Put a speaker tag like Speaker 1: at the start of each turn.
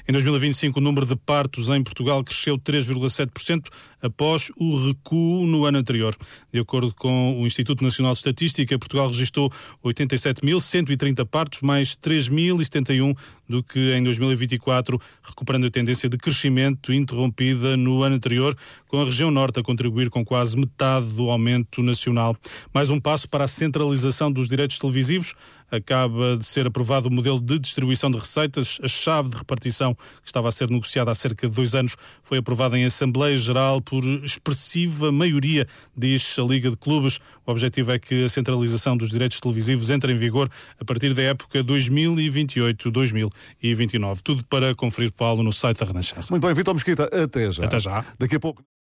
Speaker 1: Em 2025, o número de partos em Portugal cresceu 3,7% após o recuo no ano anterior. De acordo com o Instituto Nacional de Estatística, Portugal registrou 87.130 partos, mais 3.071 do que em 2024, recuperando a tendência de crescimento interrompida no ano anterior, com a região norte a contribuir com quase metade do aumento nacional. Mais um passo para a centralização dos direitos televisivos. Acaba de ser aprovado o modelo de distribuição de receitas. A chave de repartição, que estava a ser negociada há cerca de 2 anos, foi aprovada em Assembleia Geral por expressiva maioria, diz a Liga de Clubes. O objetivo é que a centralização dos direitos televisivos entre em vigor a partir da época 2028-2029. Tudo para conferir, Paulo, no site da Renascença.
Speaker 2: Muito bem, Vítor Mesquita, até já.
Speaker 1: Até já.
Speaker 2: Daqui a pouco.